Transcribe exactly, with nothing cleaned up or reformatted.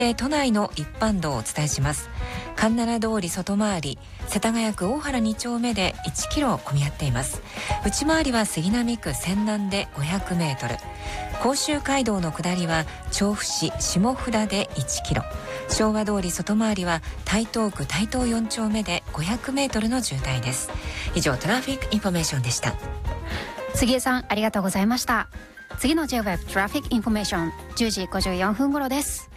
で都内の一般道をお伝えします。環七通り外回り世田谷区大原に丁目でいちキロ混み合っています。内回りは杉並区泉南でごひゃくメートル、甲州街道の下りは調布市下札でいちキロ、昭和通り外回りは台東区台東よん丁目でごひゃくメートルの渋滞です。以上トラフィックインフォメーションでした。 杉江さんありがとうございました。次の ジェイウェブ トラフィックインフォメーションじゅうじごじゅうよんぷん頃です。